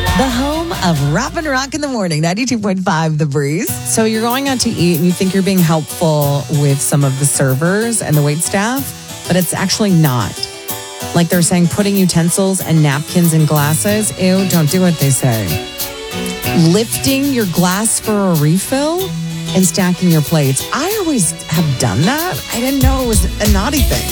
The home of Rap and Rock in the Morning, 92.5 The Breeze. So you're going out to eat and you think you're being helpful with some of the servers and the wait staff, but it's actually not. Like they're saying, putting utensils and napkins in glasses. Ew, don't do what they say. Lifting your glass for a refill and stacking your plates. I always have done that. I didn't know it was a naughty thing.